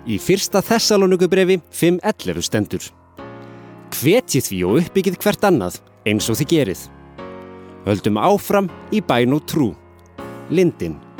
Í fyrsta Þessalóníkubrefi 5:11 stendur: Hvetjið því og uppbyggið hvert annað eins og þið gerið. Höldum áfram í bæn og trú. Lindin.